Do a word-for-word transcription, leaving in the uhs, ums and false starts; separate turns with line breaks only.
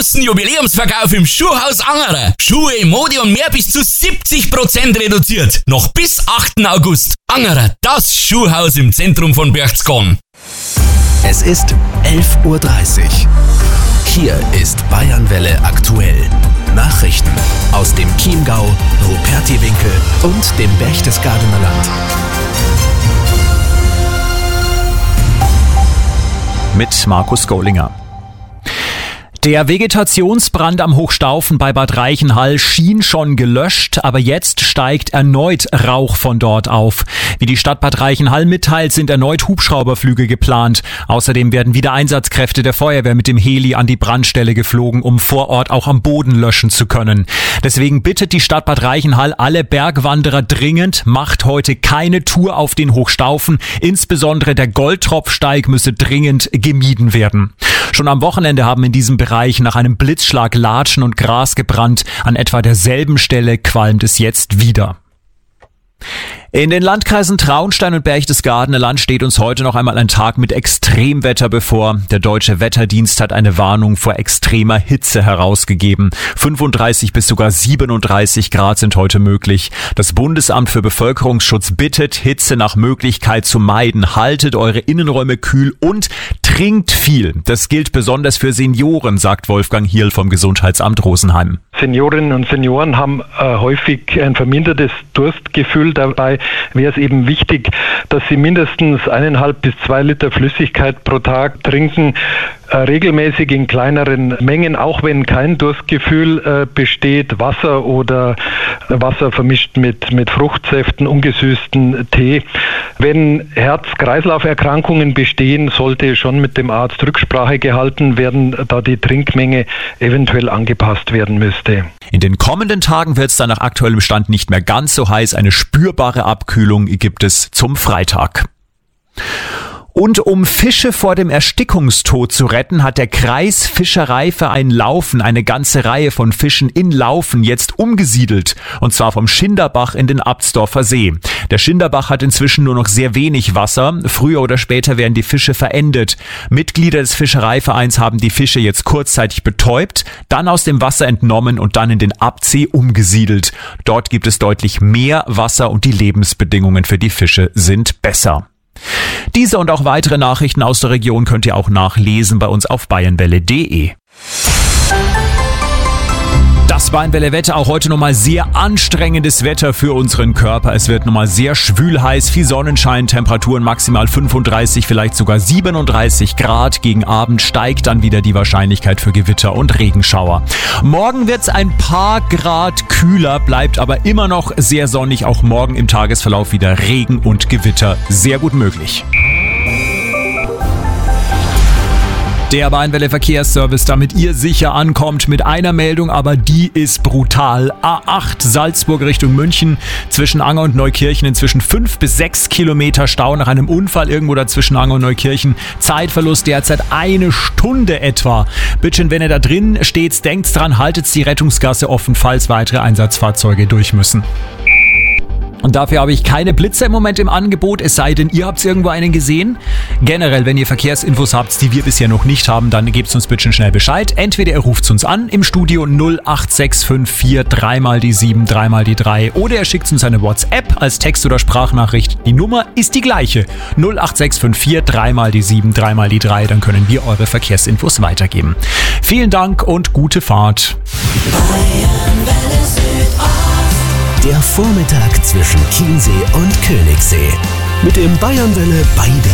großen Jubiläumsverkauf im Schuhhaus Angerer. Schuhe, Mode und mehr bis zu siebzig Prozent reduziert. Noch bis achten August. Angerer, das Schuhhaus im Zentrum von Berchtesgaden.
Es ist elf Uhr dreißig. Hier ist Bayernwelle aktuell. Nachrichten aus dem Chiemgau, Rupertiwinkel und dem Berchtesgadener Land.
Mit Markus Gollinger. Der Vegetationsbrand am Hochstaufen bei Bad Reichenhall schien schon gelöscht, aber jetzt steigt erneut Rauch von dort auf. Wie die Stadt Bad Reichenhall mitteilt, sind erneut Hubschrauberflüge geplant. Außerdem werden wieder Einsatzkräfte der Feuerwehr mit dem Heli an die Brandstelle geflogen, um vor Ort auch am Boden löschen zu können. Deswegen bittet die Stadt Bad Reichenhall alle Bergwanderer dringend, macht heute keine Tour auf den Hochstaufen. Insbesondere der Goldtropfsteig müsse dringend gemieden werden. Schon am Wochenende haben in diesem Bereich nach einem Blitzschlag Latschen und Gras gebrannt. An etwa derselben Stelle qualmt es jetzt wieder. In den Landkreisen Traunstein und Berchtesgadener Land steht uns heute noch einmal ein Tag mit Extremwetter bevor. Der Deutsche Wetterdienst hat eine Warnung vor extremer Hitze herausgegeben. fünfunddreißig bis sogar siebenunddreißig Grad sind heute möglich. Das Bundesamt für Bevölkerungsschutz bittet, Hitze nach Möglichkeit zu meiden. Haltet eure Innenräume kühl und trinkt viel. Das gilt besonders für Senioren, sagt Wolfgang Hierl vom Gesundheitsamt Rosenheim.
Seniorinnen und Senioren haben äh, häufig ein vermindertes Durstgefühl. Dabei wäre es eben wichtig, dass sie mindestens eineinhalb bis zwei Liter Flüssigkeit pro Tag trinken, äh, regelmäßig in kleineren Mengen, auch wenn kein Durstgefühl äh, besteht, Wasser oder Wasser vermischt mit, mit Fruchtsäften, ungesüßten Tee. Wenn Herz-Kreislauf-Erkrankungen bestehen, sollte schon mit dem Arzt Rücksprache gehalten werden, da die Trinkmenge eventuell angepasst werden müsste.
In den kommenden Tagen wird es dann nach aktuellem Stand nicht mehr ganz so heiß. Eine spürbare Abkühlung gibt es zum Freitag. Und um Fische vor dem Erstickungstod zu retten, hat der Kreisfischereiverein Laufen eine ganze Reihe von Fischen in Laufen jetzt umgesiedelt. Und zwar vom Schinderbach in den Absdorfer See. Der Schinderbach hat inzwischen nur noch sehr wenig Wasser. Früher oder später werden die Fische verendet. Mitglieder des Fischereivereins haben die Fische jetzt kurzzeitig betäubt, dann aus dem Wasser entnommen und dann in den Absee umgesiedelt. Dort gibt es deutlich mehr Wasser und die Lebensbedingungen für die Fische sind besser. Diese und auch weitere Nachrichten aus der Region könnt ihr auch nachlesen bei uns auf bayernwelle punkt de. Das Bayernwelle Wetter, auch heute nochmal sehr anstrengendes Wetter für unseren Körper. Es wird nochmal sehr schwül heiß, viel Sonnenschein, Temperaturen maximal fünfunddreißig, vielleicht sogar siebenunddreißig Grad. Gegen Abend steigt dann wieder die Wahrscheinlichkeit für Gewitter und Regenschauer. Morgen wird es ein paar Grad kühler, bleibt aber immer noch sehr sonnig. Auch morgen im Tagesverlauf wieder Regen und Gewitter sehr gut möglich. Der Bayernwelle Verkehrsservice, damit ihr sicher ankommt mit einer Meldung, aber die ist brutal. A acht Salzburg Richtung München, zwischen Anger und Neukirchen inzwischen fünf bis sechs Kilometer Stau nach einem Unfall irgendwo dazwischen Anger und Neukirchen. Zeitverlust derzeit eine Stunde etwa. Bitte, wenn ihr da drin steht, denkt dran, haltet die Rettungsgasse offen, falls weitere Einsatzfahrzeuge durch müssen. Und dafür habe ich keine Blitzer im Moment im Angebot, es sei denn, ihr habt irgendwo einen gesehen. Generell, wenn ihr Verkehrsinfos habt, die wir bisher noch nicht haben, dann gebt uns bitte schnell Bescheid. Entweder ihr ruft uns an im Studio null acht sechs fünf vier drei mal die sieben, drei mal die drei oder ihr schickt uns eine WhatsApp als Text- oder Sprachnachricht. Die Nummer ist die gleiche. null acht sechs fünf vier drei mal die sieben, drei mal die drei. Dann können wir eure Verkehrsinfos weitergeben. Vielen Dank und gute Fahrt.
Der Vormittag zwischen Chiemsee und Königssee. Mit dem Bayernwelle Beide